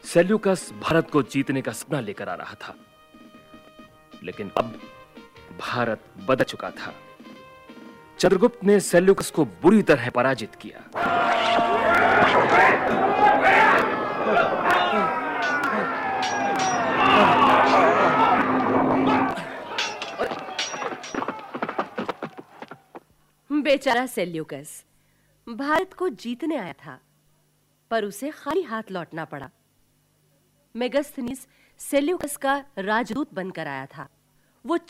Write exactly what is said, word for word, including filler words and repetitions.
Seleucus Bharat को जीतने का सपना लेकर आ रहा था, लेकिन अब भारत बदल चुका था। चंद्रगुप्त ने सेल्यूकस को बुरी तरह पराजित किया। बेचारा सेल्यूकस भारत को जीतने आया था, पर उसे खाली हाथ लौटना पड़ा। मेगास्थनीज सेल्यूकस का राजदूत बनकर आया था। वो